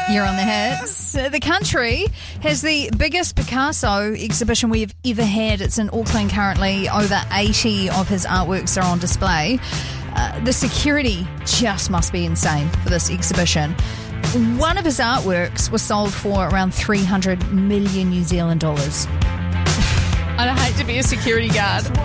You're on the hits. The country has the biggest Picasso exhibition we've ever had. It's in Auckland currently. Over 80 of his artworks are on display. The security just must be insane for this exhibition. One of his artworks was sold for around 300 million New Zealand dollars. I'd hate to be a security guard.